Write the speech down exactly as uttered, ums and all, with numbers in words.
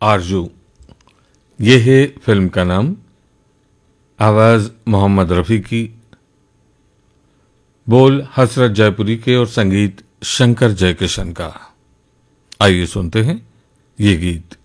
आरजू, ये है फिल्म का नाम। आवाज मोहम्मद रफ़ी की, बोल हसरत जयपुरी के और संगीत शंकर जयकिशन का। आइए सुनते हैं ये गीत।